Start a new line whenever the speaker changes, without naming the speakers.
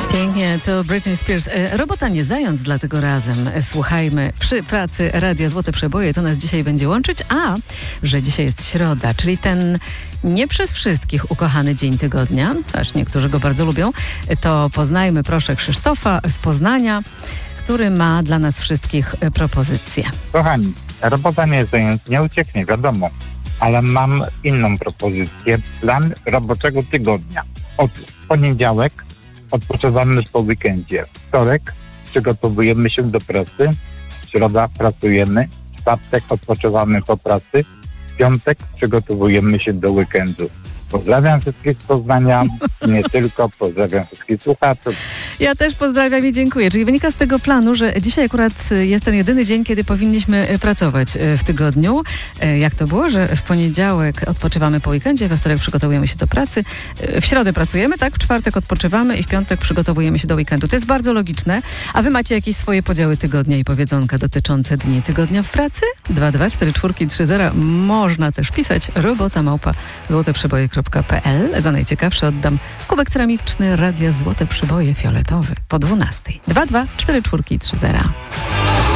Pięknie, to Britney Spears. Robota nie zając, dlatego razem słuchajmy przy pracy Radia Złote Przeboje. To nas dzisiaj będzie łączyć, a że dzisiaj jest środa, czyli ten nie przez wszystkich ukochany dzień tygodnia, aż niektórzy go bardzo lubią, to poznajmy proszę Krzysztofa z Poznania, który ma dla nas wszystkich propozycję.
Kochani, robota nie zając, nie ucieknie, wiadomo, ale mam inną propozycję. Plan roboczego tygodnia. Otóż poniedziałek odpoczywamy po weekendzie. Wtorek przygotowujemy się do pracy. Środa pracujemy. Czwartek odpoczywamy po pracy. Piątek przygotowujemy się do weekendu. Pozdrawiam wszystkich z Poznania, nie tylko, pozdrawiam wszystkich słuchaczy.
Ja też pozdrawiam i dziękuję. Czyli wynika z tego planu, że dzisiaj akurat jest ten jedyny dzień, kiedy powinniśmy pracować w tygodniu. Jak to było, że w poniedziałek odpoczywamy po weekendzie, we wtorek przygotowujemy się do pracy, w środę pracujemy, tak? W czwartek odpoczywamy i w piątek przygotowujemy się do weekendu. To jest bardzo logiczne. A wy macie jakieś swoje podziały tygodnia i powiedzonka dotyczące dni tygodnia w pracy? 2244330. Można też pisać robota@złoteprzeboje.pl. Za najciekawsze oddam kubek ceramiczny Radia Złote Przeboje fioletowy po 12:00. 2244330.